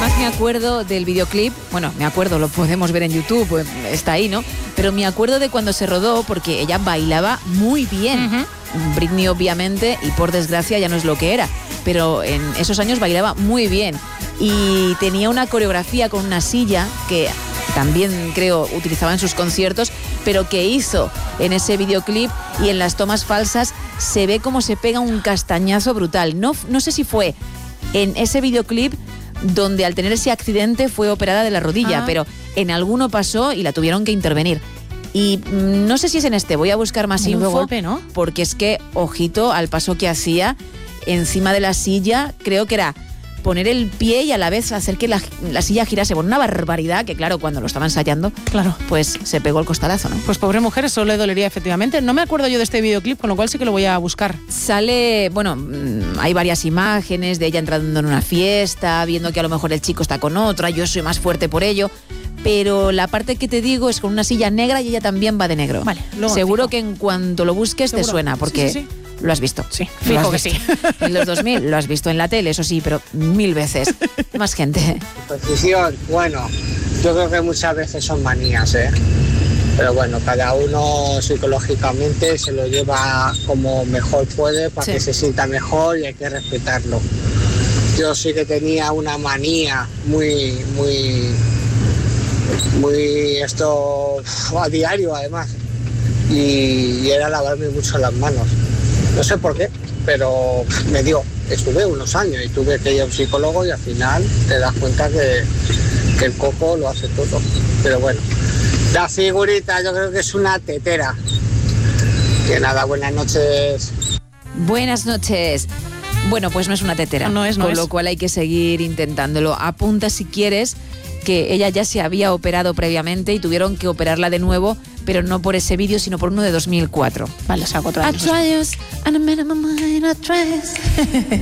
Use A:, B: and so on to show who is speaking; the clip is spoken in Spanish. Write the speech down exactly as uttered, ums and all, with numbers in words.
A: además me acuerdo del videoclip, bueno, me acuerdo, lo podemos ver en YouTube, pues, está ahí, ¿no? Pero me acuerdo de cuando se rodó porque ella bailaba muy bien. Uh-huh. Britney obviamente, y por desgracia ya no es lo que era, pero en esos años bailaba muy bien y tenía una coreografía con una silla que también creo utilizaba en sus conciertos, pero que hizo en ese videoclip, y en las tomas falsas se ve cómo se pega un castañazo brutal. No, no sé si fue en ese videoclip donde al tener ese accidente fue operada de la rodilla, ah. pero en alguno pasó y la tuvieron que intervenir. Y mmm, no sé si es en este, voy a buscar más info, golpe, ¿no? Porque es que, ojito al paso que hacía encima de la silla, creo que era poner el pie y a la vez hacer que la, la silla girase. Bueno, una barbaridad que, claro, cuando lo estaba ensayando, claro, pues se pegó el costalazo, ¿no?
B: Pues pobre mujer, eso le dolería efectivamente. No me acuerdo yo de este videoclip, con lo cual sí que lo voy a buscar.
A: Sale, bueno, hay varias imágenes de ella entrando en una fiesta, viendo que a lo mejor el chico está con otra, yo soy más fuerte por ello, pero la parte que te digo es con una silla negra y ella también va de negro. Vale, seguro fijo. Que en cuanto lo busques ¿Seguro? Te suena, porque... Sí, sí, sí. Lo has visto.
B: Sí, fijo que sí.
A: En los dos mil lo has visto en la tele, eso sí, pero mil veces. Más gente.
C: Precisión, bueno, yo creo que muchas veces son manías, ¿eh? Pero bueno, cada uno psicológicamente se lo lleva como mejor puede para sí. que se sienta mejor y hay que respetarlo. Yo sí que tenía una manía muy, muy, muy esto a diario además, y, y era lavarme mucho las manos. No sé por qué, pero me dio. Estuve unos años y tuve que ir a un psicólogo y al final te das cuenta que, que el coco lo hace todo. Pero bueno, la figurita yo creo que es una tetera. Que nada, buenas noches.
A: Buenas noches. Bueno, pues no es una tetera,
B: no es, no
A: con
B: es.
A: lo cual hay que seguir intentándolo. Apunta si quieres que ella ya se había operado previamente y tuvieron que operarla de nuevo, pero no por ese vídeo, sino por uno de dos mil cuatro.
B: Vale, o sea, cuatro años.
A: I try and a minimum I try.